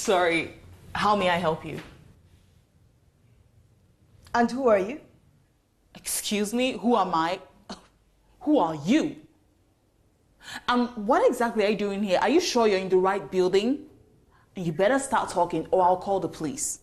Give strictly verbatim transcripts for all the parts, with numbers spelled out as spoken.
Sorry, how may I help you? And who are you? Excuse me, who am I? Who are you? Um, what exactly are you doing here? Are you sure you're in the right building? You better start talking or I'll call the police.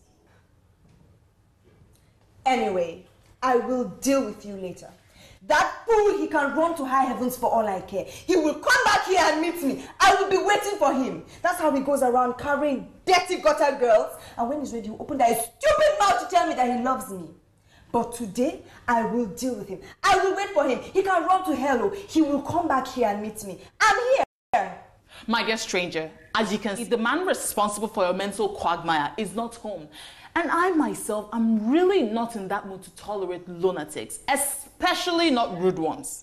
Anyway, I will deal with you later. That fool, he can run to high heavens for all I care. He will come back here and meet me. I will be waiting for him. That's how he goes around carrying dirty gutter girls. And when he's ready, he'll open that stupid mouth to tell me that he loves me. But today, I will deal with him. I will wait for him. He can run to hell. He will come back here and meet me. I'm here. My dear stranger, as you can see, the man responsible for your mental quagmire is not home. And I myself am really not in that mood to tolerate lunatics, especially not rude ones.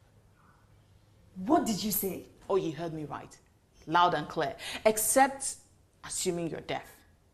What did you say? Oh, you heard me right. Loud and clear. Except, assuming you're deaf.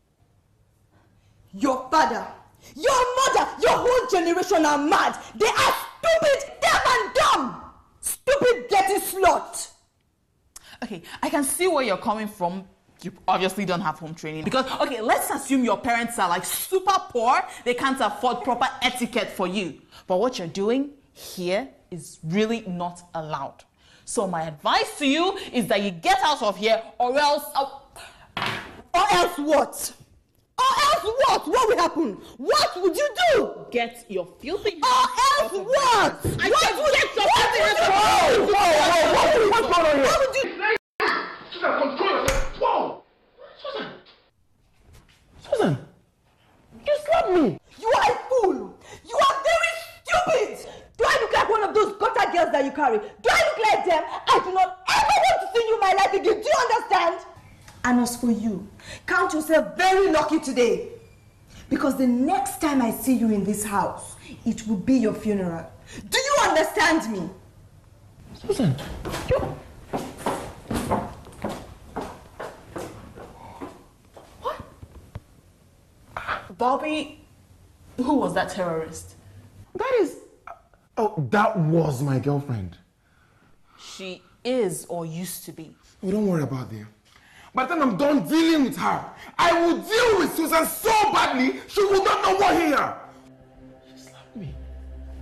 Your father, your mother, your whole generation are mad. They are stupid, deaf and dumb. Stupid, dirty slut. Okay, I can see where you're coming from. You obviously don't have home training. Because, okay, let's assume your parents are like super poor. They can't afford proper etiquette for you. But what you're doing here is really not allowed. So my advice to you is that you get out of here or else... Uh, or else what? Or else what? What will happen? What would you do? Get your filthy... Or else what? I what would get your what filthy... Whoa, whoa, whoa, whoa, what's going on here? What would you... Susan, control yourself. Whoa! Susan! Susan! You slapped me! You are a fool! You are very stupid! Do I look like one of those gutter girls that you carry? Do I look like them? I do not ever want to see you in my life again. Do you understand? And as for you, count yourself very lucky today. Because the next time I see you in this house, it will be your funeral. Do you understand me? Susan, you... Bobby, who was that terrorist? That is... Oh, that was my girlfriend. She is or used to be. Oh, don't worry about them. By the time I'm done dealing with her, I will deal with Susan so badly, she will not know what here.